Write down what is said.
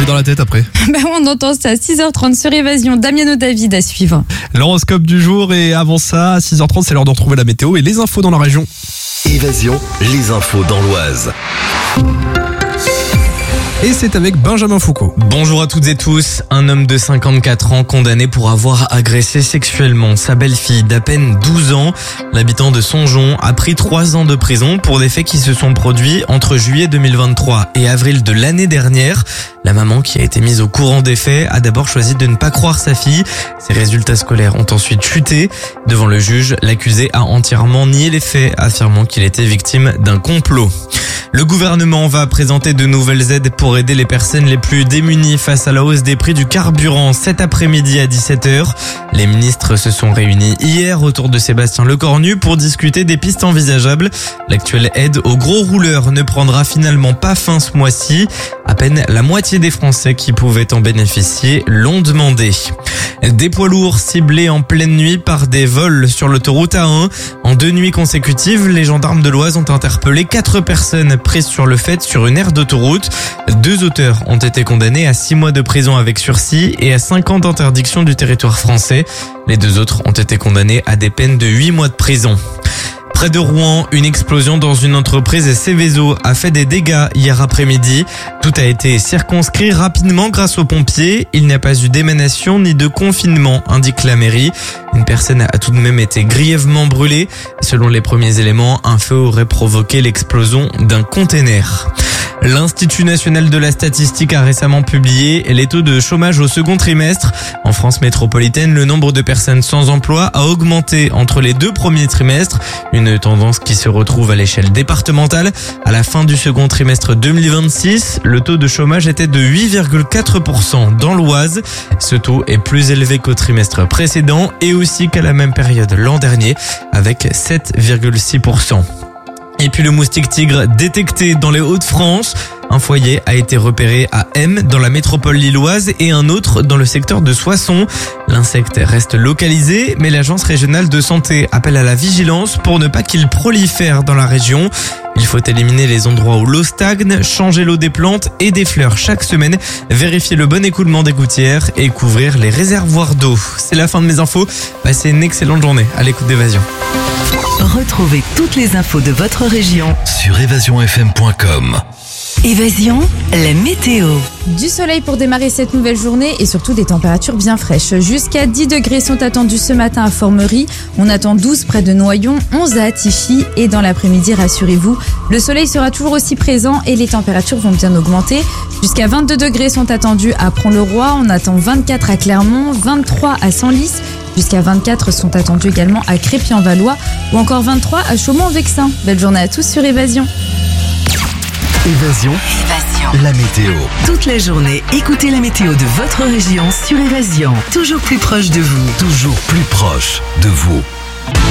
fait dans la tête après. On entend ça à 6h30 sur Évasion. Damiano David à suivre. L'horoscope du jour et avant ça, à 6h30, c'est l'heure de retrouver la météo et les infos dans la région. Évasion, les infos dans l'Oise. Et c'est avec Benjamin Foucault. Bonjour à toutes et tous. Un homme de 54 ans condamné pour avoir agressé sexuellement sa belle-fille d'à peine 12 ans. L'habitant de Songeon a pris 3 ans de prison pour des faits qui se sont produits entre juillet 2023 et avril de l'année dernière. La maman, qui a été mise au courant des faits, a d'abord choisi de ne pas croire sa fille. Ses résultats scolaires ont ensuite chuté. Devant le juge, l'accusé a entièrement nié les faits, affirmant qu'il était victime d'un complot. Le gouvernement va présenter de nouvelles aides pour aider les personnes les plus démunies face à la hausse des prix du carburant cet après-midi à 17h. Les ministres se sont réunis hier autour de Sébastien Lecornu pour discuter des pistes envisageables. L'actuelle aide aux gros rouleurs ne prendra finalement pas fin ce mois-ci. À peine la moitié des Français qui pouvaient en bénéficier l'ont demandé. Des poids lourds ciblés en pleine nuit par des vols sur l'autoroute A1. En 2 nuits consécutives, les gendarmes de l'Oise ont interpellé 4 personnes prises sur le fait sur une aire d'autoroute. 2 auteurs ont été condamnés à 6 mois de prison avec sursis et à 5 ans d'interdiction du territoire français. Les 2 autres ont été condamnés à des peines de 8 mois de prison. Près de Rouen, une explosion dans une entreprise Céveso a fait des dégâts hier après-midi. Tout a été circonscrit rapidement grâce aux pompiers. Il n'y a pas eu d'émanation ni de confinement, indique la mairie. Une personne a tout de même été grièvement brûlée. Selon les premiers éléments, un feu aurait provoqué l'explosion d'un container. L'Institut national de la statistique a récemment publié les taux de chômage au second trimestre. En France métropolitaine, le nombre de personnes sans emploi a augmenté entre les 2 premiers trimestres. Une tendance qui se retrouve à l'échelle départementale. À la fin du second trimestre 2026, le taux de chômage était de 8,4% dans l'Oise. Ce taux est plus élevé qu'au trimestre précédent et aussi qu'à la même période l'an dernier avec 7,6%. Et puis le moustique tigre détecté dans les Hauts-de-France. Un foyer a été repéré à M dans la métropole lilloise et un autre dans le secteur de Soissons. L'insecte reste localisé, mais l'agence régionale de santé appelle à la vigilance pour ne pas qu'il prolifère dans la région. Il faut éliminer les endroits où l'eau stagne, changer l'eau des plantes et des fleurs chaque semaine, vérifier le bon écoulement des gouttières et couvrir les réservoirs d'eau. C'est la fin de mes infos. Passez une excellente journée à l'écoute d'Évasion. Retrouvez toutes les infos de votre région Sur évasionfm.com. Évasion, la météo. Du soleil pour démarrer cette nouvelle journée et surtout des températures bien fraîches. Jusqu'à 10 degrés sont attendus ce matin à Formerie. On attend 12 près de Noyon, 11 à Attichy et dans l'après-midi, rassurez-vous, le soleil sera toujours aussi présent et les températures vont bien augmenter. Jusqu'à 22 degrés sont attendus à Pont-le-Roi. On attend 24 à Clermont, 23 à Senlis. Jusqu'à 24 sont attendus également à Crépy-en-Valois ou encore 23 à Chaumont-en-Vexin. Belle journée à tous sur Évasion. Évasion, la météo. Toute la journée, écoutez la météo de votre région sur Évasion. Toujours plus proche de vous. Toujours plus proche de vous.